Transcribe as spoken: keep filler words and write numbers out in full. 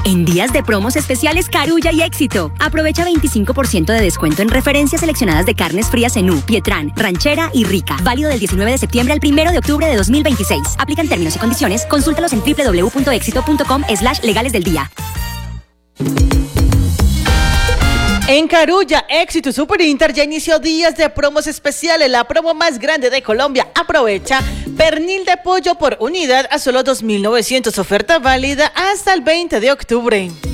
En días de promos especiales Carulla y Éxito. Aprovecha veinticinco por ciento de descuento en referencias seleccionadas de carnes frías Zenú, Pietrán, Ranchera y Rica. Válido del diecinueve de septiembre al primero de octubre de dos mil veintiséis. Aplican términos y condiciones. Consúltalos en doble u doble u doble u punto éxito punto com slash legales del día. En Carulla, Éxito y Super Inter ya inició días de promos especiales, la promo más grande de Colombia. Aprovecha pernil de pollo por unidad a solo dos mil novecientos, oferta válida hasta el veinte de octubre.